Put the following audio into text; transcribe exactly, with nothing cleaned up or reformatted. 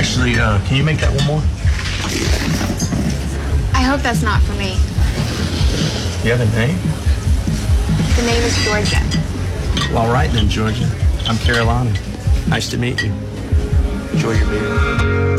Actually, uh, can you make that one more? I hope that's not for me. You have a name? The name is Georgia. Well, all right then, Georgia. I'm Carolina. Nice to meet you. Enjoy your beer.